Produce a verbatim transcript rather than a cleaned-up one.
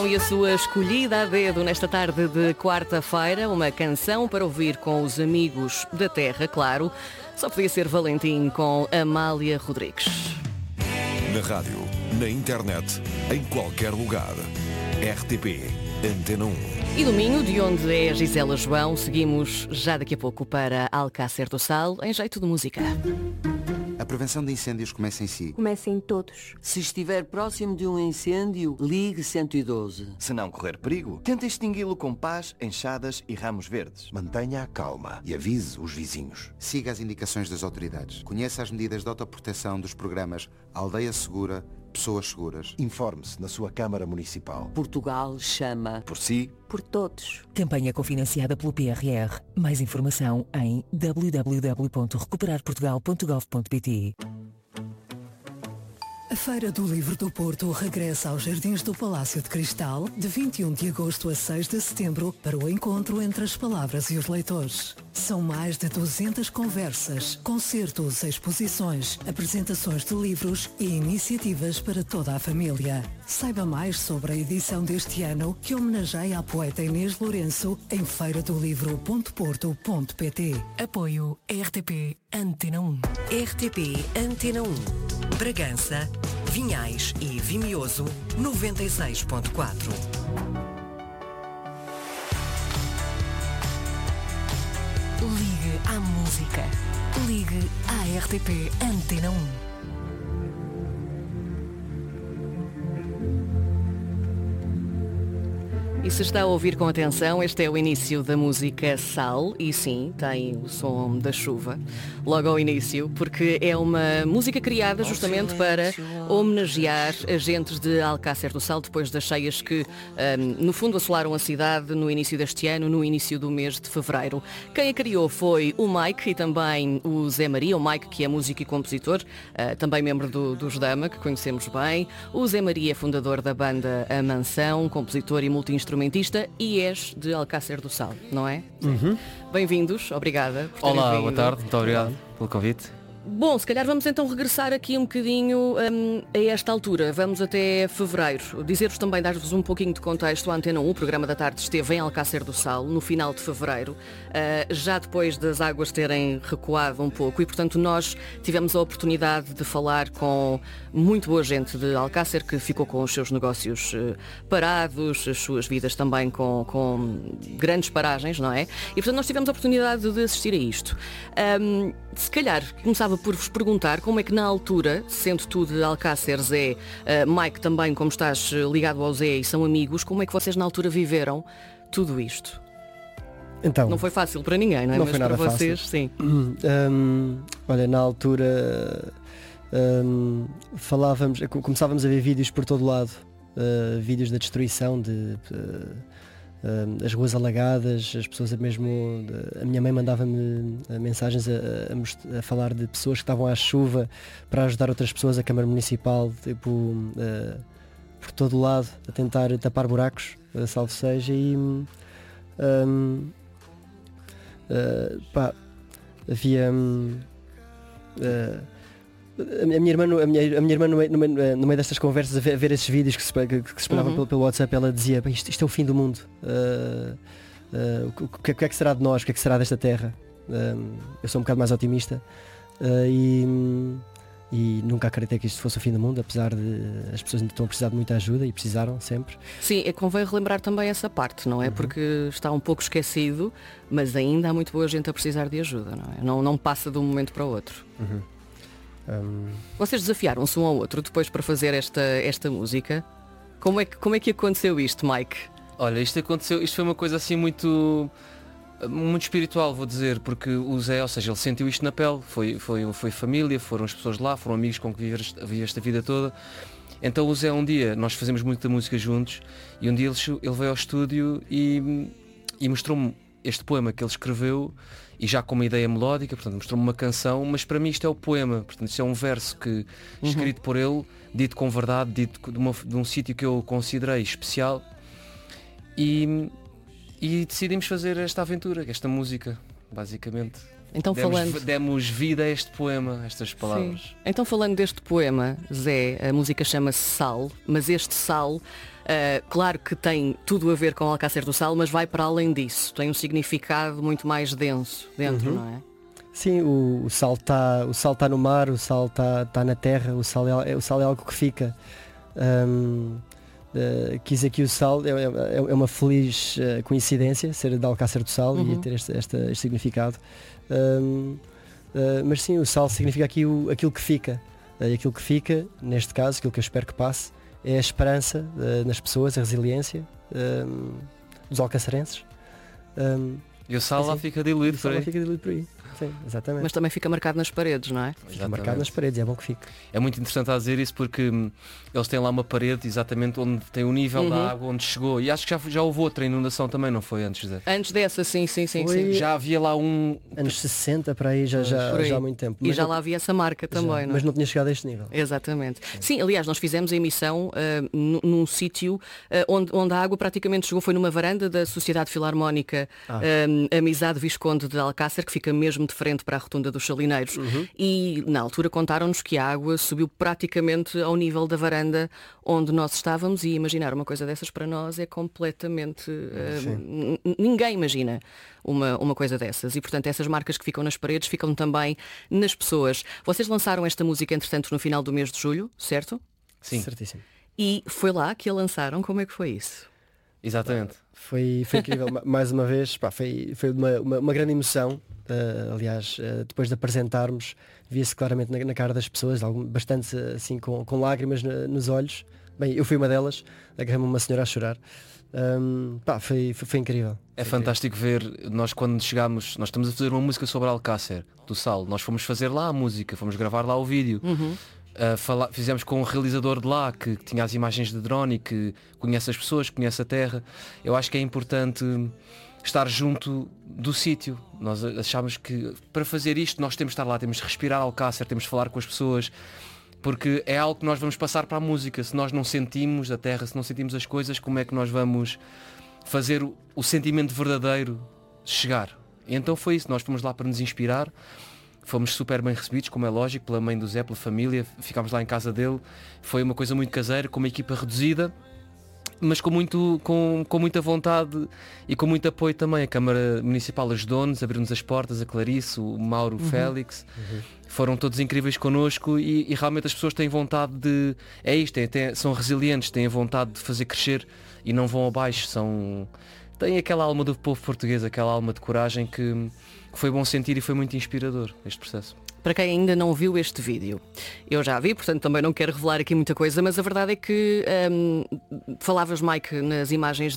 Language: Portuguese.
E a sua escolhida a dedo nesta tarde de quarta-feira, uma canção para ouvir com os amigos da terra, claro. Só podia ser Valentim com Amália Rodrigues. Na rádio, na internet, em qualquer lugar. R T P Antena um. E domingo, de onde é a Gisela João, seguimos já daqui a pouco para Alcácer do Sal, em jeito de música. A prevenção de incêndios começa em si. Começa em todos. Se estiver próximo de um incêndio, ligue cento e doze. Se não correr perigo, tente extingui-lo com pás, enxadas e ramos verdes. Mantenha a calma e avise os vizinhos. Siga as indicações das autoridades. Conheça as medidas de autoproteção dos programas Aldeia Segura, Pessoas Seguras. Informe-se na sua Câmara Municipal. Portugal chama. Por si. Por todos. Campanha cofinanciada pelo P R R. Mais informação em w w w ponto recuperar portugal ponto gov ponto p t. A Feira do Livro do Porto regressa aos Jardins do Palácio de Cristal de vinte e um de agosto a seis de setembro para o encontro entre as palavras e os leitores. São mais de duzentas conversas, concertos, exposições, apresentações de livros e iniciativas para toda a família. Saiba mais sobre a edição deste ano que homenageia a poeta Inês Lourenço em feira do livro ponto porto ponto p t. Apoio R T P Antena um. R T P Antena um. Bragança, Vinhais e Vimioso noventa e seis ponto quatro. Ligue à música. Ligue à R T P Antena um. E se está a ouvir com atenção, este é o início da música Sal, e sim, tem o som da chuva logo ao início, porque é uma música criada justamente para homenagear agentes de Alcácer do Sal depois das cheias que, um, no fundo, assolaram a cidade no início deste ano, no início do mês de fevereiro. Quem a criou foi o Mike e também o Zé Maria, o Mike que é músico e compositor, uh, também membro do, dos Dama, que conhecemos bem. O Zé Maria é fundador da banda A Mansão, compositor e multi-instrumentista. Instrumentista e és de Alcácer do Sal, não é? Uhum. Bem-vindos, obrigada por terem Olá, vindo. boa tarde, muito obrigado pelo convite. Bom, se calhar vamos então regressar aqui um bocadinho um, a esta altura. Vamos até fevereiro. Dizer-vos também, dar-vos um pouquinho de contexto. A Antena um, o programa da tarde, esteve em Alcácer do Sal no final de fevereiro, uh, já depois das águas terem recuado um pouco, e portanto nós tivemos a oportunidade de falar com muito boa gente de Alcácer que ficou com os seus negócios uh, parados, as suas vidas também com, com grandes paragens, não é? E portanto nós tivemos a oportunidade de assistir a isto. Um, se calhar começava por vos perguntar como é que na altura, sendo tu de Alcácer, Zé, uh, Mike também, como estás ligado ao Zé e são amigos, como é que vocês na altura viveram tudo isto? Então, não foi fácil para ninguém, não é? Não Mas foi nada para vocês, fácil. sim. Um, olha, na altura um, falávamos, começávamos a ver vídeos por todo lado, uh, vídeos da destruição de uh, Uh, as ruas alagadas, as pessoas mesmo, a minha mãe mandava-me mensagens a, a, a falar de pessoas que estavam à chuva para ajudar outras pessoas, a Câmara Municipal, tipo, uh, por todo o lado, a tentar tapar buracos, uh, salvo seja, e um, uh, pá, havia um, uh, A minha irmã, a minha, a minha irmã no, meio, no, meio, no meio destas conversas, a ver, a ver esses vídeos que se, que, que se espalhavam uhum. pelo, pelo WhatsApp, ela dizia, bem, isto, isto é o fim do mundo. Uh, uh, o, que, o que é que será de nós? O que é que será desta terra? Uh, eu sou um bocado mais otimista uh, e, e nunca acreditei que isto fosse o fim do mundo, apesar de as pessoas ainda estão a precisar de muita ajuda e precisaram sempre. Sim, é, convém relembrar também essa parte, não é? Uhum. Porque está um pouco esquecido, mas ainda há muito boa gente a precisar de ajuda, não é? Não, não passa de um momento para o outro. Uhum. Um... Vocês desafiaram-se um ao outro depois para fazer esta, esta música? Como é, que, como é que aconteceu isto, Mike? Olha, isto aconteceu, isto foi uma coisa assim muito muito espiritual, vou dizer, porque o Zé, ou seja, ele sentiu isto na pele, foi, foi, foi família, foram as pessoas lá, foram amigos com que viveram esta vida toda. Então o Zé, um dia, nós fazemos muita música juntos, e um dia ele, ele veio ao estúdio e, e mostrou-me este poema que ele escreveu, e já com uma ideia melódica, portanto mostrou-me uma canção, mas para mim isto é o poema, portanto isto é um verso que, escrito uhum. por ele, dito com verdade, dito de, uma, de um sítio que eu considerei especial, e, e decidimos fazer esta aventura, esta música, basicamente. Então, demos, falando... demos vida a este poema, a estas palavras. Sim. Então, falando deste poema, Zé, a música chama-se Sal, mas este sal Uh, claro que tem tudo a ver com Alcácer do Sal, mas vai para além disso. Tem um significado muito mais denso dentro, Uhum. não é? Sim, o, o sal está o sal tá no mar, o sal está tá na terra, o sal é, o sal é algo que fica. Um, uh, quis aqui o sal, é, é, é uma feliz uh, coincidência ser de Alcácer do Sal Uhum. e ter este, este, este significado. Um, uh, mas sim, o sal significa aqui o, aquilo que fica. Uh, e aquilo que fica, neste caso, aquilo que eu espero que passe, é a esperança uh, nas pessoas, a resiliência um, dos alcacerenses. Um, E o sal lá assim, fica diluído o sal por lá aí. fica diluído por aí. Sim, exatamente. Mas também fica marcado nas paredes, não é? Fica Exatamente. marcado nas paredes, é bom que fique. É muito interessante a dizer isso porque hum, eles têm lá uma parede exatamente onde tem o nível Uhum. da água onde chegou. E acho que já, já houve outra inundação também, não foi antes, Zé? Antes dessa, sim, sim, sim, Foi- sim. Já havia lá um. Anos sessenta para aí, já, já, Por aí. já há muito tempo. E Mas já não- lá havia essa marca já, também, não é? mas não tinha chegado a este nível. Exatamente. Sim, aliás, nós fizemos a emissão ah, num, num sítio ah, onde, onde a água praticamente chegou, foi numa varanda da Sociedade Filarmónica Ah. ah, Amizade Visconde de Alcácer, que fica mesmo de frente para a rotunda dos Salineiros. Uhum. E na altura contaram-nos que a água subiu praticamente ao nível da varanda onde nós estávamos, e imaginar uma coisa dessas para nós é completamente... ah, n- n- ninguém imagina uma, uma coisa dessas. E portanto essas marcas que ficam nas paredes ficam também nas pessoas. Vocês lançaram esta música, entretanto, no final do mês de julho, certo? Sim, Certíssimo. E foi lá que a lançaram. Como é que foi isso? exatamente. Foi, foi incrível. Ma- Mais uma vez, pá, foi, foi uma, uma, uma grande emoção. Uh, aliás, uh, depois de apresentarmos, via-se claramente na, na cara das pessoas, algum, bastante uh, assim com, com lágrimas na- nos olhos. Bem, eu fui uma delas, agarrei-me uma senhora a chorar. Um, pá, foi, foi, foi incrível. É fantástico ver, nós quando chegámos, nós estamos a fazer uma música sobre Alcácer do Sal, nós fomos fazer lá a música, fomos gravar lá o vídeo. Uhum. Uh, fala- fizemos com um realizador de lá que, que tinha as imagens de drone e que conhece as pessoas, conhece a terra. Eu acho que é importante estar junto do sítio. Nós achámos que para fazer isto nós temos de estar lá, temos de respirar Alcácer, temos de falar com as pessoas, porque é algo que nós vamos passar para a música. Se nós não sentimos a terra, se não sentimos as coisas, como é que nós vamos fazer o, o sentimento verdadeiro chegar? E então foi isso, nós fomos lá para nos inspirar. Fomos super bem recebidos, como é lógico, pela mãe do Zé, pela família. Ficámos lá em casa dele. Foi uma coisa muito caseira, com uma equipa reduzida, mas com, muito, com, com muita vontade e com muito apoio também. A Câmara Municipal ajudou-nos, abriu-nos as portas, a Clarice, o Mauro, o Félix. Foram todos incríveis connosco e, e realmente as pessoas têm vontade de... É isto, é, têm- são resilientes, têm a vontade de fazer crescer e não vão abaixo. São... Têm aquela alma do povo português, aquela alma de coragem que... que foi bom sentir e foi muito inspirador este processo. Para quem ainda não viu este vídeo, eu já vi, portanto também não quero revelar aqui muita coisa, mas a verdade é que hum, falavas, Mike, nas imagens